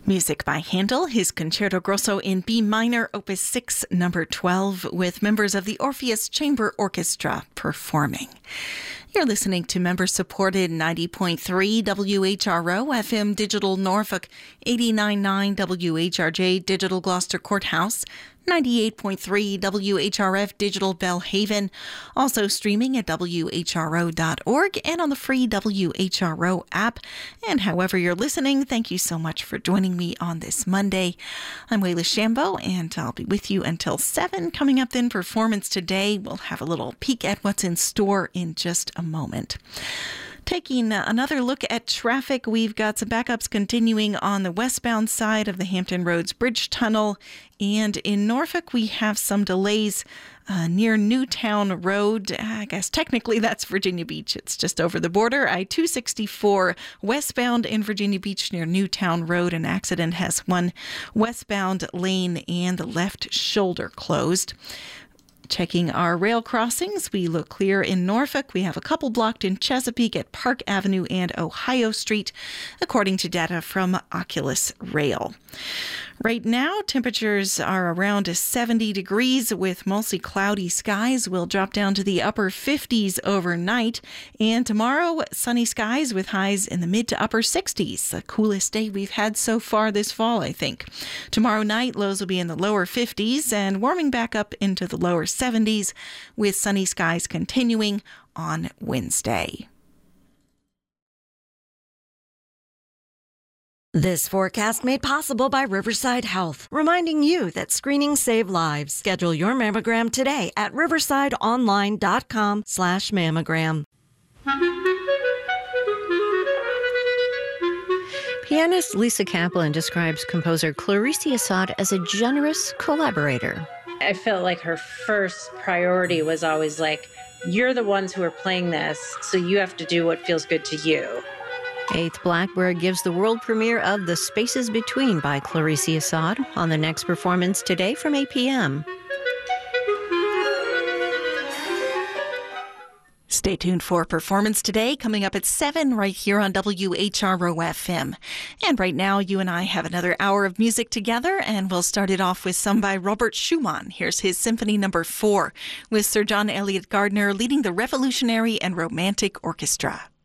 Music by Handel, his Concerto Grosso in B minor, Opus 6, number 12, with members of the Orpheus Chamber Orchestra performing. You're listening to member-supported 90.3 WHRO FM Digital Norfolk, 89.9 WHRJ Digital Gloucester Courthouse, 98.3 WHRF Digital Belhaven, also streaming at WHRO.org and on the free WHRO app. And however you're listening, thank you so much for joining me on this Monday. I'm Wayla Shambo, and I'll be with you until 7. Coming up then, Performance Today. We'll have a little peek at what's in store in just a moment. Taking another look at traffic, we've got some backups continuing on the westbound side of the Hampton Roads Bridge Tunnel. And in Norfolk, we have some delays near Newtown Road. I guess technically that's Virginia Beach. It's just over the border. I-264 westbound in Virginia Beach near Newtown Road. An accident has one westbound lane and the left shoulder closed. Checking our rail crossings, we look clear in Norfolk. We have a couple blocked in Chesapeake at Park Avenue and Ohio Street, according to data from Oculus Rail. Right now, temperatures are around 70 degrees with mostly cloudy skies. We'll drop down to the upper 50s overnight. And tomorrow, sunny skies with highs in the mid to upper 60s. The coolest day we've had so far this fall, I think. Tomorrow night, lows will be in the lower 50s and warming back up into the lower 70s with sunny skies continuing on Wednesday. This forecast made possible by Riverside Health, reminding you that screenings save lives. Schedule your mammogram today at riversideonline.com/mammogram. Pianist Lisa Kaplan describes composer Clarice Assad as a generous collaborator. I felt like her first priority was always like, you're the ones who are playing this, so you have to do what feels good to you. 8th Blackbird gives the world premiere of The Spaces Between by Clarice Assad on the next Performance Today from 8 p.m. Stay tuned for Performance Today, coming up at 7 right here on WHRO FM. And right now, you and I have another hour of music together, and we'll start it off with some by Robert Schumann. Here's his Symphony No. 4, with Sir John Eliot Gardiner leading the Revolutionary and Romantic Orchestra.